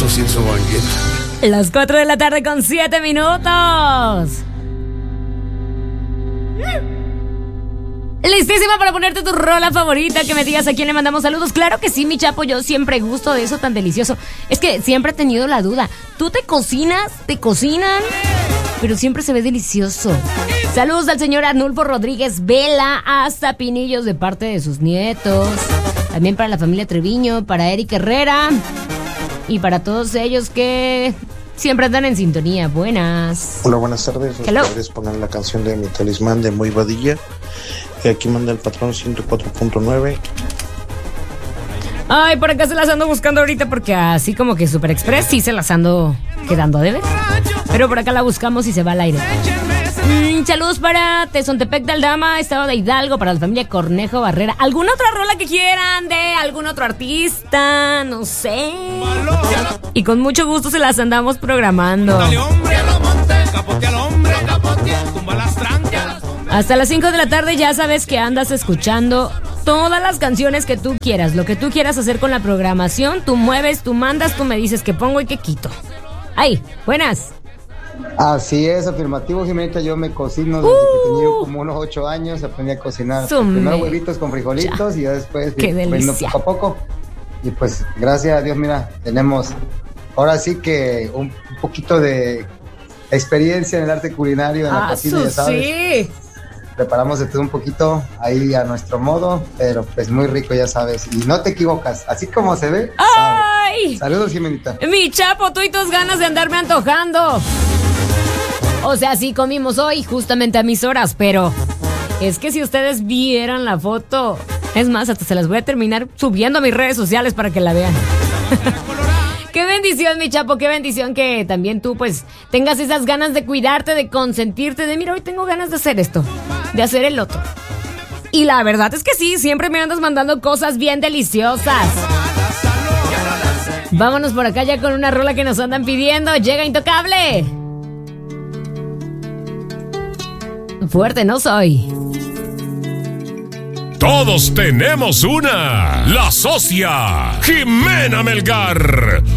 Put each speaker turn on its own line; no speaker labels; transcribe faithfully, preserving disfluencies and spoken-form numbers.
gusto sin su banqueta.
Las cuatro de la tarde con siete minutos. Listísima para ponerte tu rola favorita, que me digas a quién le mandamos saludos. Claro que sí, mi Chapo, yo siempre gusto de eso tan delicioso. Es que siempre he tenido la duda. ¿Tú te cocinas? ¿Te cocinan? Pero siempre se ve delicioso. Saludos al señor Arnulfo Rodríguez Vela hasta Pinillos de parte de sus nietos. También para la familia Treviño, para Eric Herrera y para todos ellos que siempre andan en sintonía. Buenas.
Hola, buenas tardes. ¿Nos puedes poner la canción de Mi Talismán de Muy Vadilla? Que aquí manda el patrón ciento cuatro punto nueve.
Ay, por acá se las ando buscando ahorita porque así como que Super Express sí se las ando quedando a deber. Pero por acá la buscamos y se va al aire. Mm, saludos para Tezontepec de Aldama, estado de Hidalgo, para la familia Cornejo Barrera. ¿Alguna otra rola que quieran de algún otro artista? No sé. Y con mucho gusto se las andamos programando. Hasta las cinco de la tarde ya sabes que andas escuchando todas las canciones que tú quieras. Lo que tú quieras hacer con la programación, tú mueves, tú mandas, tú me dices qué pongo y qué quito. ¡Ay! Buenas.
Así es, afirmativo, Jimenita. Yo me cocino desde uh, que tenía como unos ocho años. Aprendí a cocinar primero huevitos con frijolitos ya. Y ya después bueno, poco a poco. Y pues gracias a Dios, mira, tenemos ahora sí que un, un poquito de experiencia en el arte culinario, en ah, la cocina, ya sabes. Sí. Preparamos de todo un poquito ahí a nuestro modo, pero pues muy rico, ya sabes. Y no te equivocas, así como se ve.
¡Ay!
Sabe. Saludos, Jimenita.
Mi Chapo, tú y tus ganas de andarme antojando. O sea, sí comimos hoy justamente a mis horas, pero es que si ustedes vieran la foto, es más, hasta se las voy a terminar subiendo a mis redes sociales para que la vean. Qué bendición, mi Chapo, qué bendición que también tú pues tengas esas ganas de cuidarte, de consentirte, de mira, hoy tengo ganas de hacer esto, de hacer el otro. Y la verdad es que sí, siempre me andas mandando cosas bien deliciosas. Vámonos por acá ya con una rola que nos andan pidiendo. Llega Intocable. Fuerte no soy.
Todos tenemos una. La socia Jimena Melgar.